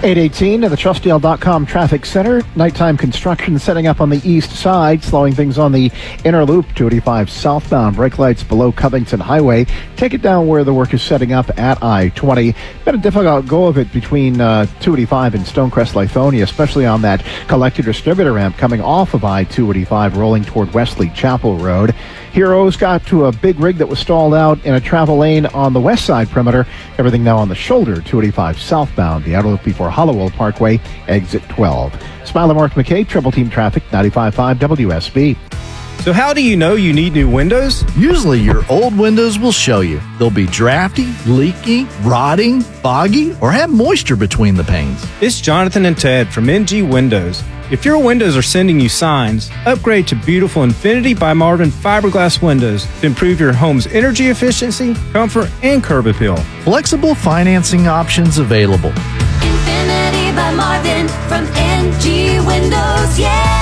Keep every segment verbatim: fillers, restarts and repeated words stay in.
eight eighteen to the Trustdale dot com Traffic Center. Nighttime construction setting up on the east side, slowing things on the inner loop, two eighty-five southbound. Brake lights below Covington Highway. Take it down where the work is setting up at I twenty. Been a difficult go of it between uh, two eighty-five and Stonecrest, Lithonia, especially on that collector distributor ramp coming off of I two eighty-five, rolling toward Wesley Chapel Road. Heroes got to a big rig that was stalled out in a travel lane on the west side perimeter. Everything now on the shoulder, two eighty-five southbound, the outer loop before Hollowell Parkway, exit twelve. Smiler Mark McKay, Triple Team Traffic, ninety-five point five W S B. So how do you know you need new windows? Usually your old windows will show you. They'll be drafty, leaky, rotting, foggy, or have moisture between the panes. It's Jonathan and Ted from N G Windows. If your windows are sending you signs, upgrade to beautiful Infinity by Marvin fiberglass windows to improve your home's energy efficiency, comfort, and curb appeal. Flexible financing options available. Infinity by Marvin from N G Windows, yeah!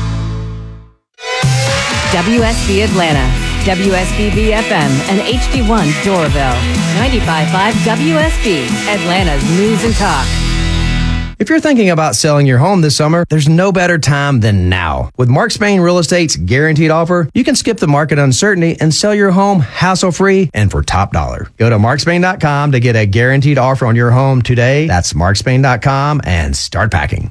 W S B Atlanta, W S B B F M, and H D one Doraville. ninety-five point five W S B, Atlanta's News and Talk. If you're thinking about selling your home this summer, there's no better time than now. With Mark Spain Real Estate's guaranteed offer, you can skip the market uncertainty and sell your home hassle-free and for top dollar. Go to mark spain dot com to get a guaranteed offer on your home today. That's mark spain dot com and start packing.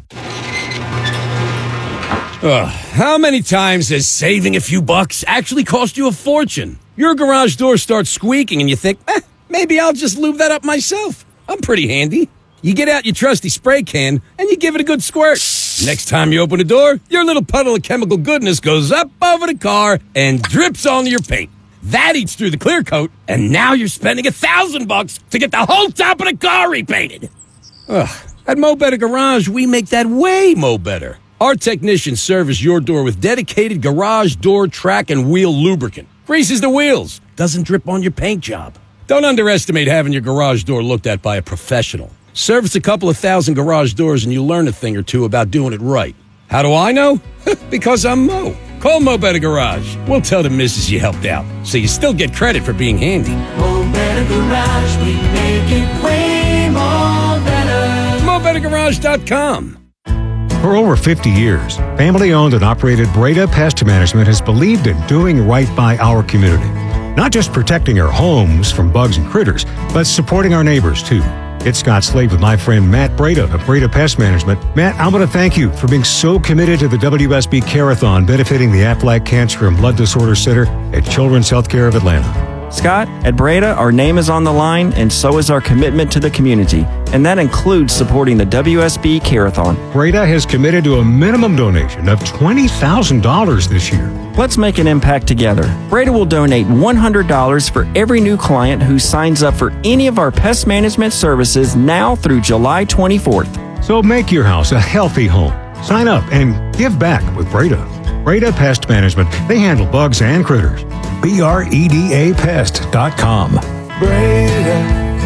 Ugh, how many times has saving a few bucks actually cost you a fortune? Your garage door starts squeaking and you think, eh, maybe I'll just lube that up myself. I'm pretty handy. You get out your trusty spray can and you give it a good squirt. Next time you open the door, your little puddle of chemical goodness goes up over the car and drips onto your paint. That eats through the clear coat, and now you're spending a thousand bucks to get the whole top of the car repainted. Ugh, at Mo Better Garage, we make that way mo better. Our technicians service your door with dedicated garage door track and wheel lubricant. Greases the wheels, doesn't drip on your paint job. Don't underestimate having your garage door looked at by a professional. Service a couple of thousand garage doors and you'll learn a thing or two about doing it right. How do I know? Because I'm Mo. Call Mo Better Garage. We'll tell the missus you helped out, so you still get credit for being handy. Mo Better Garage, we make it way more better. mo better garage dot com. For over fifty years, family-owned and operated Breda Pest Management has believed in doing right by our community. Not just protecting our homes from bugs and critters, but supporting our neighbors, too. It's Scott Slade with my friend Matt Breda of Breda Pest Management. Matt, I want to thank you for being so committed to the W S B Care-a-thon benefiting the Aflac Cancer and Blood Disorder Center at Children's Healthcare of Atlanta. Scott, at Breda, our name is on the line, and so is our commitment to the community, and that includes supporting the W S B Care-a-thon. Breda has committed to a minimum donation of twenty thousand dollars this year. Let's make an impact together. Breda will donate one hundred dollars for every new client who signs up for any of our pest management services now through July twenty-fourth. So make your house a healthy home. Sign up and give back with Breda. Breda Pest Management. They handle bugs and critters. B R E D A pest dot com. Breda,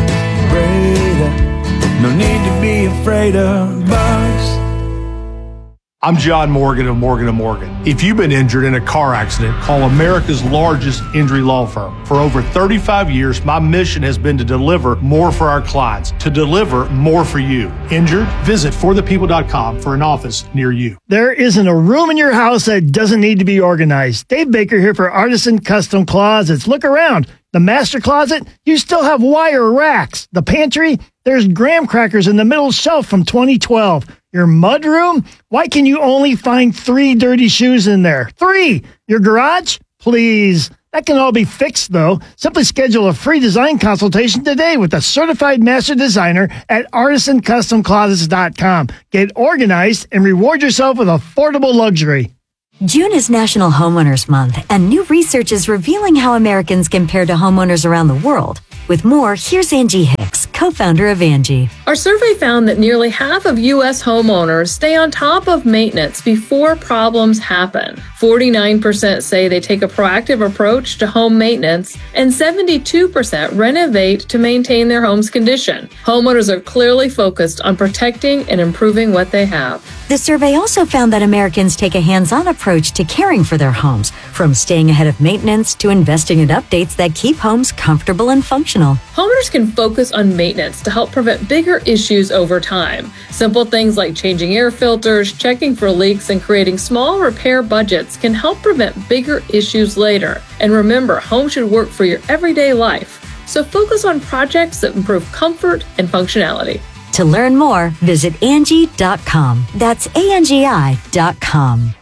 Breda, no need to be afraid of bugs. I'm John Morgan of Morgan and Morgan. If you've been injured in a car accident, call America's largest injury law firm. For over thirty-five years, my mission has been to deliver more for our clients, to deliver more for you. Injured? Visit for the people dot com for an office near you. There isn't a room in your house that doesn't need to be organized. Dave Baker here for Artisan Custom Closets. Look around. The master closet, you still have wire racks. The pantry, there's graham crackers in the middle shelf from twenty twelve. Your mudroom, why can you only find three dirty shoes in there? Three! Your garage? Please. That can all be fixed, though. Simply schedule a free design consultation today with a certified master designer at artisan custom closets dot com. Get organized and reward yourself with affordable luxury. June is National Homeowners Month, and new research is revealing how Americans compare to homeowners around the world. With more, here's Angie Hicks, co-founder of Angie. Our survey found that nearly half of U S homeowners stay on top of maintenance before problems happen. forty-nine percent say they take a proactive approach to home maintenance, and seventy-two percent renovate to maintain their home's condition. Homeowners are clearly focused on protecting and improving what they have. The survey also found that Americans take a hands-on approach to caring for their homes, from staying ahead of maintenance to investing in updates that keep homes comfortable and functional. Homeowners can focus on maintenance to help prevent bigger issues over time. Simple things like changing air filters, checking for leaks, and creating small repair budgets can help prevent bigger issues later. And remember, home should work for your everyday life. So focus on projects that improve comfort and functionality. To learn more, visit Angie dot com. That's A N G I dot com.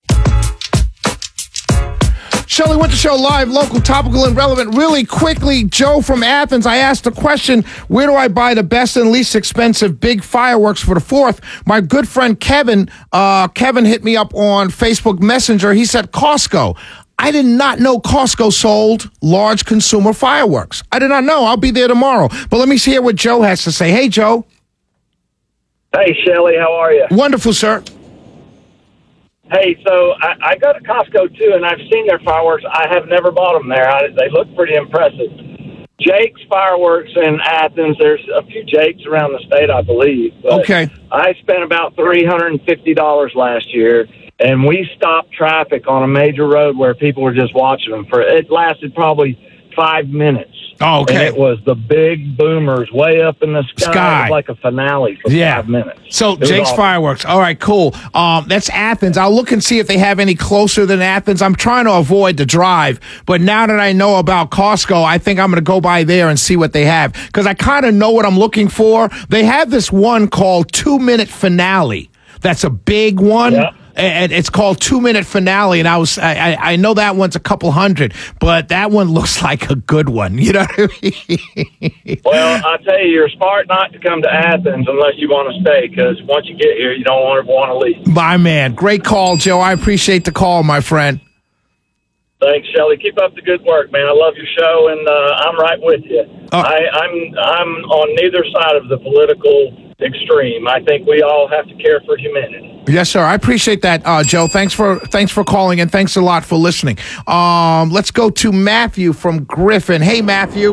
Shelley Winter Show live, local, topical, and relevant. Really quickly, Joe from Athens, I asked the question, where do I buy the best and least expensive big fireworks for the fourth? My good friend Kevin, uh, Kevin hit me up on Facebook Messenger. He said Costco. I did not know Costco sold large consumer fireworks. I did not know. I'll be there tomorrow. But let me hear what Joe has to say. Hey, Joe. Hey, Shelley, how are you? Wonderful, sir. Hey, so I, I go to Costco, too, and I've seen their fireworks. I have never bought them there. I, they look pretty impressive. Jake's Fireworks in Athens, there's a few Jakes around the state, I believe. But okay. I spent about three hundred fifty dollars last year, and we stopped traffic on a major road where people were just watching them. For It lasted probably five minutes. Oh, okay. And it was the big boomers way up in the sky. Sky. It was like a finale for Yeah. five minutes. So It was Jake's awesome. Fireworks. All right, cool. Um, that's Athens. I'll look and see if they have any closer than Athens. I'm trying to avoid the drive, but now that I know about Costco, I think I'm going to go by there and see what they have because I kind of know what I'm looking for. They have this one called Two Minute Finale. That's a big one. Yeah. And it's called Two Minute Finale, and I was I, I know that one's a couple hundred, but that one looks like a good one. You know what I mean? Well, I tell you, you're smart not to come to Athens unless you want to stay, because once you get here, you don't want to want to leave. My man, great call, Joe. I appreciate the call, my friend. Thanks, Shelley. Keep up the good work, man. I love your show, and uh, I'm right with you. Oh. I, I'm I'm on neither side of the political extreme. I think we all have to care for humanity. Yes, sir. I appreciate that, uh, Joe. Thanks for thanks for calling, and thanks a lot for listening. Um, let's go to Matthew from Griffin. Hey, Matthew.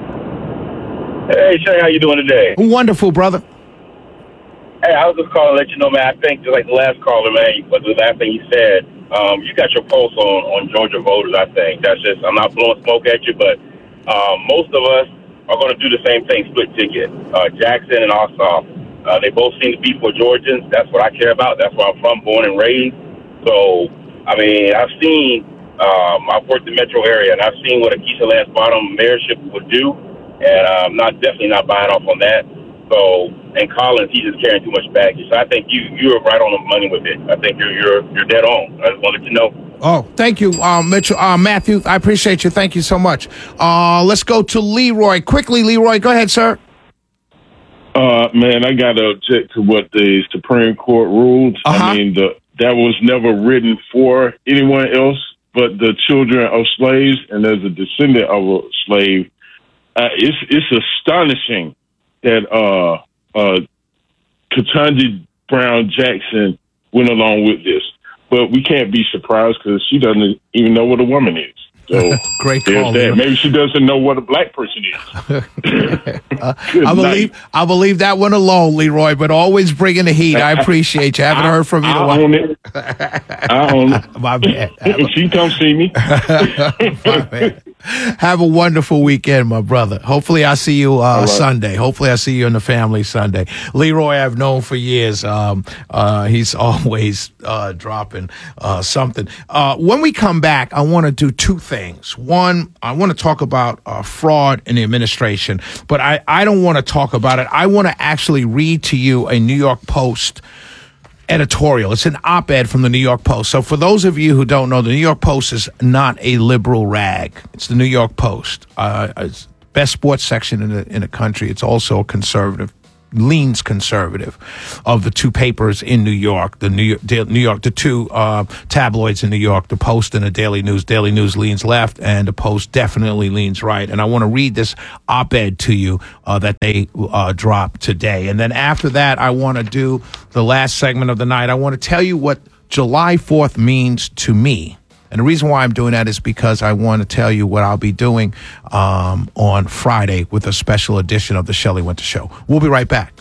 Hey, Shay, how you doing today? Wonderful, brother. Hey, I was just calling to let you know, man, I think just like the last caller, man, but the last thing you said, um, you got your pulse on, on Georgia voters, I think. That's just, I'm not blowing smoke at you, but um, most of us are going to do the same thing, split ticket. Uh, Jackson and Ossoff, uh, they both seem to be for Georgians. That's what I care about. That's where I'm from, born and raised. So, I mean, I've seen, um, I've worked the metro area, and I've seen what a Keisha Lance Bottom mayorship would do, and I'm not definitely not buying off on that. So, and Collins, he's just carrying too much baggage. So I think you you're right on the money with it. I think you're you're you're dead on. I just wanted to know. Oh, thank you, uh, Mitchell, uh, Matthew. I appreciate you. Thank you so much. Uh, let's go to Leroy. Quickly, Leroy. Go ahead, sir. Uh, man, I got to object to what the Supreme Court ruled. Uh-huh. I mean, the, that was never written for anyone else but the children of slaves, and as a descendant of a slave, uh, it's it's astonishing that uh, uh, Ketanji Brown Jackson went along with this. But we can't be surprised because she doesn't even know what a woman is. So Great there's call, that. Leroy. Maybe she doesn't know what a black person is. uh, I believe I believe that one alone, Leroy. But always bringing the heat. I appreciate you. I haven't heard from you in a I while. own it. I own it. My bad. She come see me. My man. Have a wonderful weekend, my brother. Hopefully I see you uh, right. Sunday. Hopefully I see you in the family Sunday. Leroy, I've known for years. Um, uh, he's always uh, dropping uh, something. Uh, when we come back, I want to do two things. One, I want to talk about uh, fraud in the administration, but I, I don't want to talk about it. I want to actually read to you a New York Post editorial. It's an op-ed from the New York Post. So for those of you who don't know, the New York Post is not a liberal rag. It's the New York Post. Uh, it's best sports section in the in the country. It's also a conservative, leans conservative of the two papers in New York, the New York, New York the two uh, tabloids in New York, the Post and the Daily News. Daily News leans left, and the Post definitely leans right. And I want to read this op-ed to you uh, that they uh, dropped today. And then after that, I want to do the last segment of the night. I want to tell you what July fourth means to me. And the reason why I'm doing that is because I want to tell you what I'll be doing um, on Friday with a special edition of the Shelley Winter Show. We'll be right back.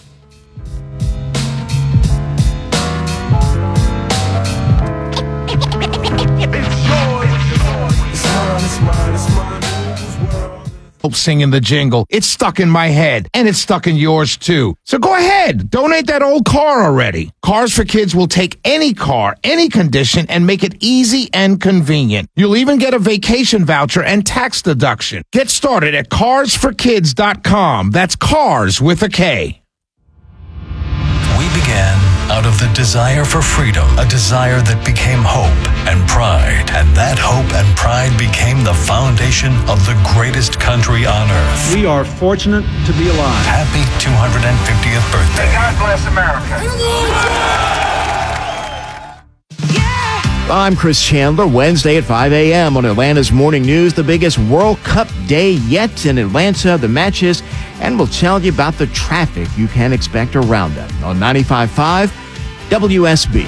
singing the jingle. It's stuck in my head, and it's stuck in yours too. So go ahead, donate that old car already. Cars for Kids will take any car, any condition, and make it easy and convenient. You'll even get a vacation voucher and tax deduction. Get started at cars for kids dot com. That's cars with a K. We began out of the desire for freedom, a desire that became hope and pride. And that hope and pride became the foundation of the greatest country on earth. We are fortunate to be alive. Happy two hundred fiftieth birthday. God bless America. I'm Chris Chandler. Wednesday at five a.m. on Atlanta's Morning News, the biggest World Cup day yet in Atlanta, the matches, and we'll tell you about the traffic you can expect around them on ninety-five point five W S B.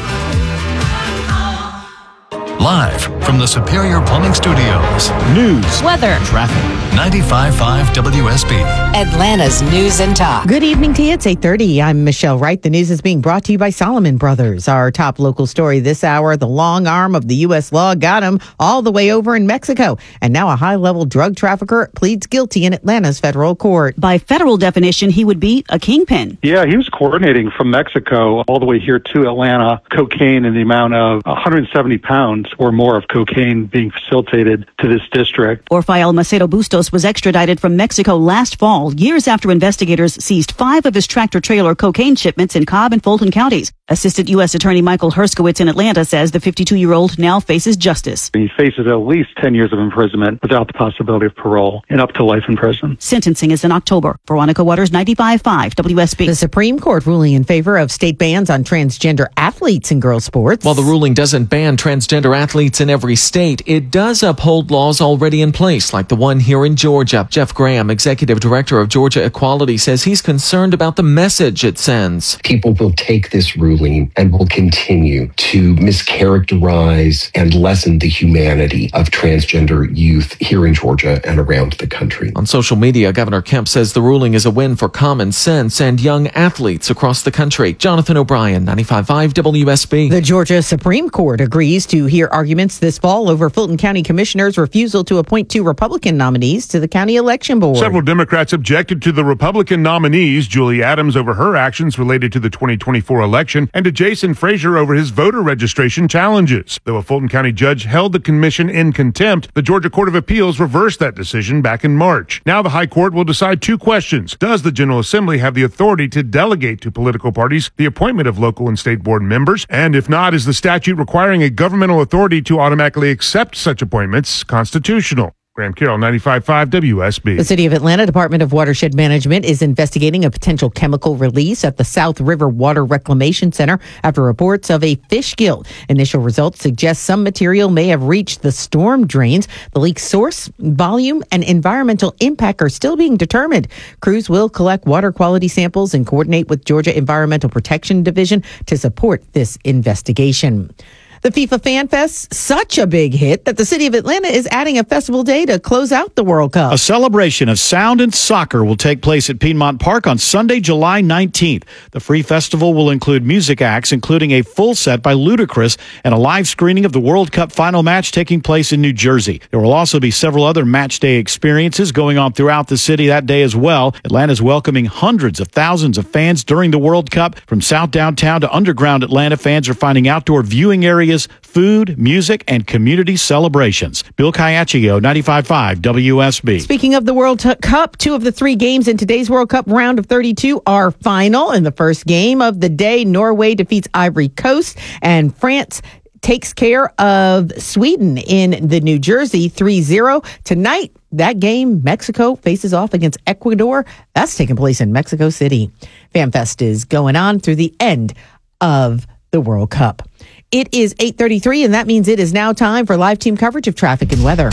Live from the Superior Plumbing Studios. News, weather, traffic. ninety-five point five W S B. Atlanta's News and Talk. Good evening to you. It's eight thirty. I'm Michelle Wright. The news is being brought to you by Solomon Brothers. Our top local story this hour, the long arm of the U S law got him all the way over in Mexico. And now a high-level drug trafficker pleads guilty in Atlanta's federal court. By federal definition, he would be a kingpin. Yeah, he was coordinating from Mexico all the way here to Atlanta, cocaine in the amount of one hundred seventy pounds or more of cocaine being facilitated to this district. Rafael Macedo Bustos was extradited from Mexico last fall, years after investigators seized five of his tractor-trailer cocaine shipments in Cobb and Fulton counties. Assistant U S Attorney Michael Herskowitz in Atlanta says the fifty-two-year-old now faces justice. He faces at least ten years of imprisonment without the possibility of parole and up to life in prison. Sentencing is in October. Veronica Waters, ninety-five point five W S B. The Supreme Court ruling in favor of state bans on transgender athletes in girls' sports. While the ruling doesn't ban transgender athletes in every state, it does uphold laws already in place, like the one here in Georgia. Jeff Graham, executive director of Georgia Equality, says he's concerned about the message it sends. People will take this ruling and will continue to mischaracterize and lessen the humanity of transgender youth here in Georgia and around the country. On social media, Governor Kemp says the ruling is a win for common sense and young athletes across the country. Jonathan O'Brien, ninety-five point five W S B. The Georgia Supreme Court agrees to hear arguments this fall over Fulton County Commissioner's refusal to appoint two Republican nominees to the county election board. Several Democrats objected to the Republican nominees, Julie Adams over her actions related to the twenty twenty-four election, and to Jason Frazier over his voter registration challenges. Though a Fulton County judge held the commission in contempt, the Georgia Court of Appeals reversed that decision back in March. Now the High Court will decide two questions. Does the General Assembly have the authority to delegate to political parties the appointment of local and state board members? And if not, is the statute requiring a governmental authority to automatically accept such appointments constitutional? Graham Carroll, ninety-five point five W S B. The City of Atlanta Department of Watershed Management is investigating a potential chemical release at the South River Water Reclamation Center after reports of a fish gill. Initial results suggest some material may have reached the storm drains. The leak source, volume, and environmental impact are still being determined. Crews will collect water quality samples and coordinate with Georgia Environmental Protection Division to support this investigation. The FIFA Fan Fest, such a big hit that the city of Atlanta is adding a festival day to close out the World Cup. A celebration of sound and soccer will take place at Piedmont Park on Sunday, July nineteenth. The free festival will include music acts, including a full set by Ludacris and a live screening of the World Cup final match taking place in New Jersey. There will also be several other match day experiences going on throughout the city that day as well. Atlanta is welcoming hundreds of thousands of fans during the World Cup. From South Downtown to underground Atlanta, fans are finding outdoor viewing areas, food, music, and community celebrations. Bill Caiaccio, ninety-five point five W S B. Speaking of the World Cup, two of the three games in today's World Cup round of thirty-two are final. In the first game of the day, Norway defeats Ivory Coast, and France takes care of Sweden in the New Jersey three zero. Tonight, that game, Mexico faces off against Ecuador. That's taking place in Mexico City. FanFest is going on through the end of the World Cup. It is eight thirty-three, and that means it is now time for live team coverage of traffic and weather.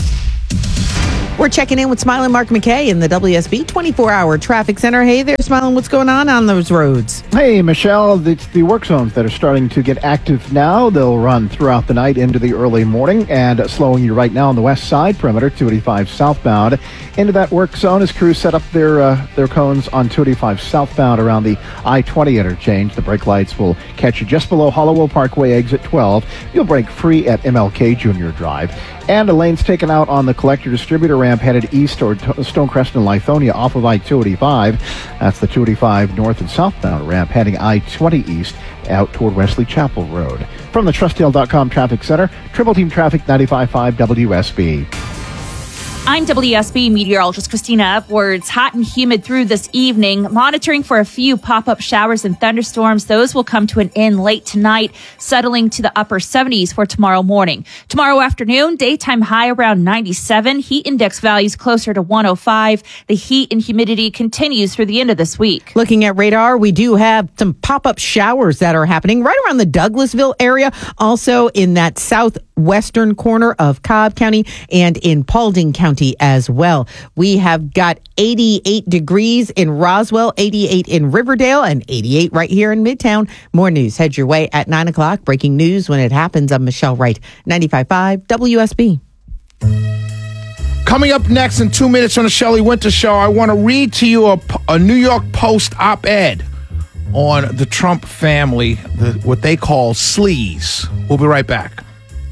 We're checking in with Smiling Mark McKay in the W S B twenty-four hour Traffic Center. Hey there, Smiling. What's going on on those roads? Hey, Michelle. It's the work zones that are starting to get active now. They'll run throughout the night into the early morning, and slowing you right now on the west side, perimeter two eighty-five southbound. Into that work zone as crews set up their uh, their cones on two eighty-five southbound around the I twenty interchange. The brake lights will catch you just below Hollowell Parkway, exit twelve. You'll brake free at M L K Junior Drive. And a lane's taken out on the collector distributor ramp ramp headed east toward Stonecrest and Lithonia off of I two eighty-five. That's the two eighty-five north and southbound ramp heading I twenty east out toward Wesley Chapel Road. From the Trustdale dot com Traffic Center, Triple Team Traffic ninety-five point five W S B. I'm W S B meteorologist Christina Upwards. Hot and humid through this evening, monitoring for a few pop-up showers and thunderstorms. Those will come to an end late tonight, settling to the upper seventies for tomorrow morning. Tomorrow afternoon, daytime high around ninety-seven, heat index values closer to one oh five. The heat and humidity continues through the end of this week. Looking at radar, we do have some pop-up showers that are happening right around the Douglasville area, also in that southwestern corner of Cobb County and in Paulding County as well. We have got eighty-eight degrees in Roswell, eighty-eight in Riverdale, and eighty-eight right here in Midtown. More news head your way at nine o'clock. Breaking news when it happens. I'm Michelle Wright, ninety-five point five W S B. Coming up next in two minutes on the Shelley Winter Show, I want to read to you a, a New York Post op-ed on the Trump family, the, what they call sleaze. We'll be right back.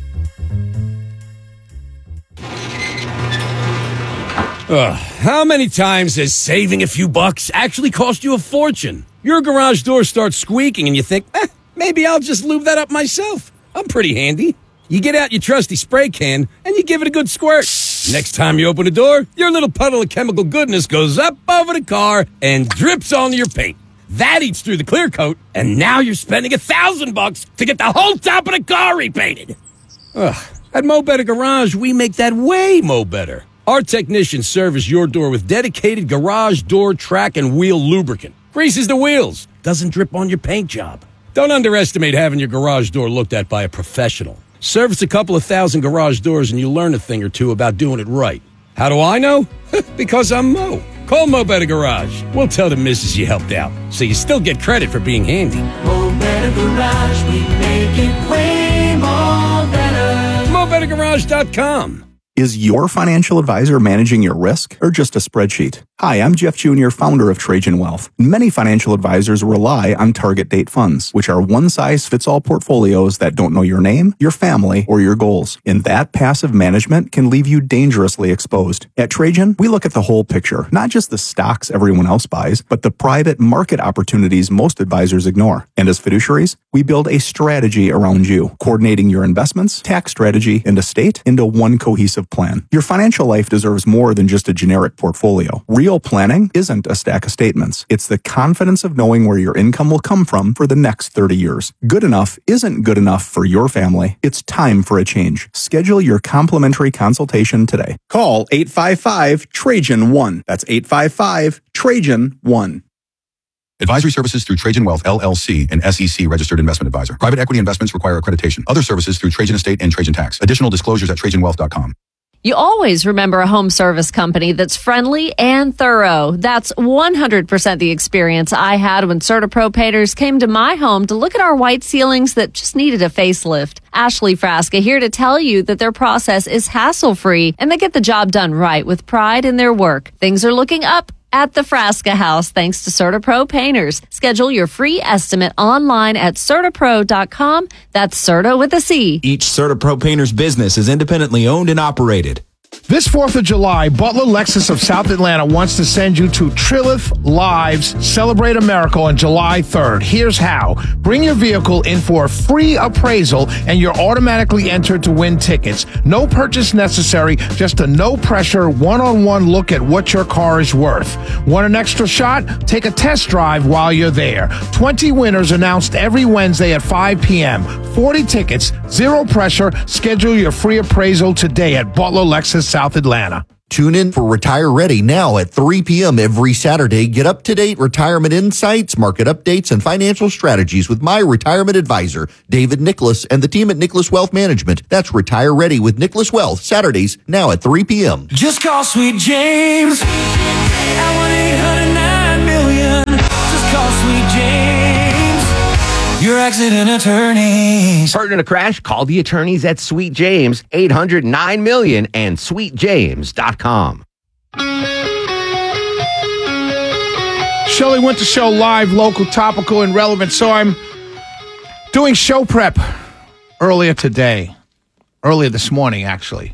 Ugh, how many times has saving a few bucks actually cost you a fortune? Your garage door starts squeaking and you think, eh, maybe I'll just lube that up myself. I'm pretty handy. You get out your trusty spray can and you give it a good squirt. Next time you open a door, your little puddle of chemical goodness goes up over the car and drips onto your paint. That eats through the clear coat, and now you're spending a thousand bucks to get the whole top of the car repainted. Ugh, at Mo Better Garage, we make that way mo better. Our technicians service your door with dedicated garage door track and wheel lubricant. Greases the wheels. Doesn't drip on your paint job. Don't underestimate having your garage door looked at by a professional. Service a couple of thousand garage doors and you'll learn a thing or two about doing it right. How do I know? Because I'm Mo. Call Mo Better Garage. We'll tell the missus you helped out, so you still get credit for being handy. Mo Better Garage, we make it way more better. Mo Better Garage dot com. Is your financial advisor managing your risk or just a spreadsheet? Hi, I'm Jeff Junior, founder of Trajan Wealth. Many financial advisors rely on target date funds, which are one-size-fits-all portfolios that don't know your name, your family, or your goals. And that passive management can leave you dangerously exposed. At Trajan, we look at the whole picture, not just the stocks everyone else buys, but the private market opportunities most advisors ignore. And as fiduciaries, we build a strategy around you, coordinating your investments, tax strategy, and estate into one cohesive plan. Your financial life deserves more than just a generic portfolio. Real planning isn't a stack of statements. It's the confidence of knowing where your income will come from for the next thirty years. Good enough isn't good enough for your family. It's time for a change. Schedule your complimentary consultation today. Call eight five five Trajan one. That's eight five five Trajan one. Advisory services through Trajan Wealth, L L C, an S E C registered investment advisor. Private equity investments require accreditation. Other services through Trajan Estate and Trajan Tax. Additional disclosures at Trajan Wealth dot com. You always remember a home service company that's friendly and thorough. That's one hundred percent the experience I had when CertaPro Painters came to my home to look at our white ceilings that just needed a facelift. Ashley Frasca here to tell you that their process is hassle-free and they get the job done right with pride in their work. Things are looking up at the Frasca House thanks to CertaPro Painters. Schedule your free estimate online at CertaPro dot com. That's Certa with a C. Each CertaPro Painters business is independently owned and operated. This fourth of July, Butler Lexus of South Atlanta wants to send you to Trilith Live's Celebrate America on July third. Here's how. Bring your vehicle in for a free appraisal and you're automatically entered to win tickets. No purchase necessary, just a no-pressure, one-on-one look at what your car is worth. Want an extra shot? Take a test drive while you're there. twenty winners announced every Wednesday at five p.m. forty tickets, zero pressure. Schedule your free appraisal today at Butler Lexus South Atlanta. Tune in for Retire Ready now at three p.m. every Saturday. Get up-to-date retirement insights, market updates, and financial strategies with my retirement advisor, David Nicholas, and the team at Nicholas Wealth Management. That's Retire Ready with Nicholas Wealth, Saturdays now at three p.m. Just call Sweet James at one eight hundred nine million. Just call Sweet James, your accident attorneys. Hurt in a crash? Call the attorneys at Sweet James, eight hundred nine million and sweet james dot com. Shelley Winter Show live, local, topical, and relevant. So I'm doing show prep earlier today, earlier this morning, actually.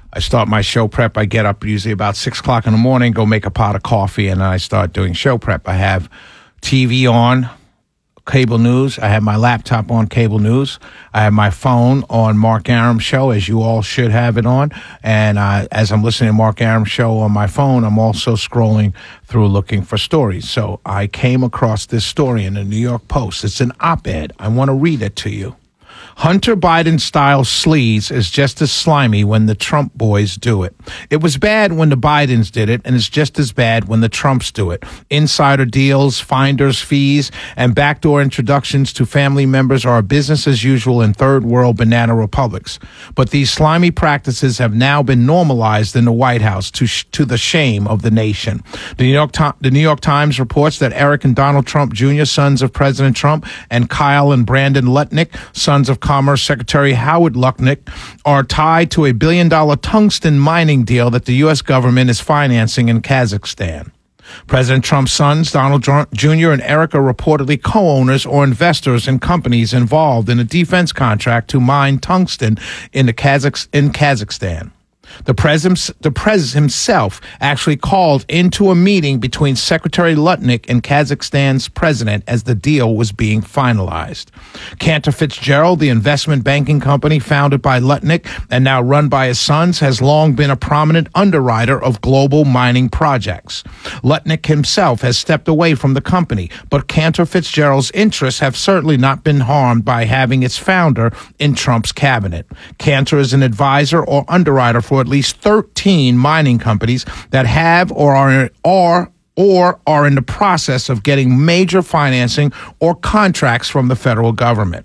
I start my show prep. I get up usually about six o'clock in the morning, go make a pot of coffee, and then I start doing show prep. I have T V on, cable news. I have my laptop on cable news. I have my phone on Mark Aram's show, as you all should have it on. And uh, as I'm listening to Mark Aram's show on my phone, I'm also scrolling through looking for stories. So I came across this story in the New York Post. It's an op-ed. I want to read it to you. Hunter Biden-style sleaze is just as slimy when the Trump boys do it. It was bad when the Bidens did it, and it's just as bad when the Trumps do it. Insider deals, finder's fees, and backdoor introductions to family members are business as usual in third world banana republics. But these slimy practices have now been normalized in the White House to sh- to the shame of the nation. The New York Ti- the New York Times reports that Eric and Donald Trump Junior, sons of President Trump, and Kyle and Brandon Lutnick, sons of Commerce Secretary Howard Lutnick, are tied to a billion-dollar tungsten mining deal that the U S government is financing in Kazakhstan. President Trump's sons, Donald Junior and Eric, are reportedly co-owners or investors in companies involved in a defense contract to mine tungsten in the Kazakh in Kazakhstan. The president, the president himself actually called into a meeting between Secretary Lutnick and Kazakhstan's president as the deal was being finalized. Cantor Fitzgerald, the investment banking company founded by Lutnick and now run by his sons, has long been a prominent underwriter of global mining projects. Lutnick himself has stepped away from the company, but Cantor Fitzgerald's interests have certainly not been harmed by having its founder in Trump's cabinet. Cantor is an advisor or underwriter for at least thirteen mining companies that have or are or or are in the process of getting major financing or contracts from the federal government.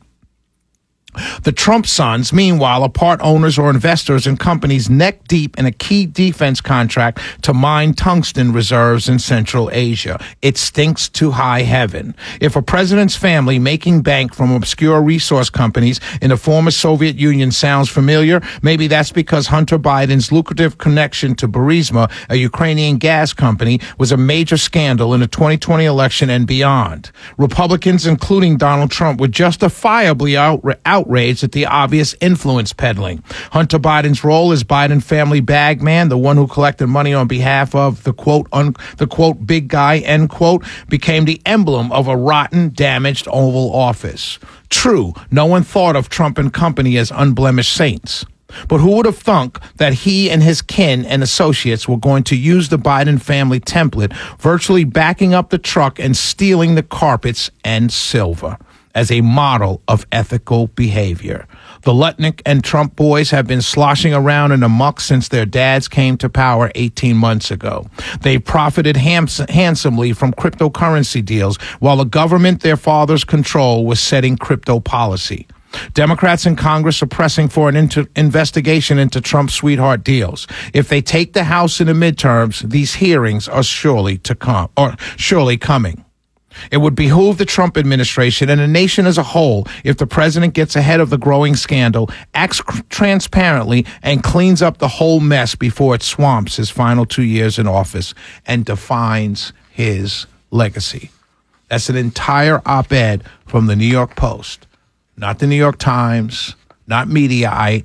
The Trump sons, meanwhile, are part owners or investors in companies neck deep in a key defense contract to mine tungsten reserves in Central Asia. It stinks to high heaven. If a president's family making bank from obscure resource companies in the former Soviet Union sounds familiar, maybe that's because Hunter Biden's lucrative connection to Burisma, a Ukrainian gas company, was a major scandal in the twenty twenty election and beyond. Republicans, including Donald Trump, were justifiably outra- outraged outraged at the obvious influence peddling. Hunter Biden's role as Biden family bag man, the one who collected money on behalf of the quote, un, the quote, big guy, end quote, became the emblem of a rotten, damaged Oval Office. True, no one thought of Trump and company as unblemished saints. But who would have thunk that he and his kin and associates were going to use the Biden family template, virtually backing up the truck and stealing the carpets and silver as a model of ethical behavior? The Lutnick and Trump boys have been sloshing around in the muck since their dads came to power eighteen months ago. They profited hams- handsomely from cryptocurrency deals, while the government their fathers control was setting crypto policy. Democrats in Congress are pressing for an inter- investigation into Trump's sweetheart deals. If they take the House in the midterms, these hearings are surely to come, or surely coming. It would behoove the Trump administration and the nation as a whole if the president gets ahead of the growing scandal, acts transparently, and cleans up the whole mess before it swamps his final two years in office and defines his legacy. That's an entire op-ed from the New York Post. Not the New York Times, not Mediaite,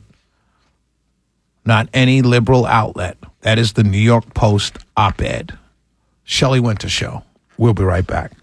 not any liberal outlet. That is the New York Post op-ed. Shelley Winter Show. We'll be right back.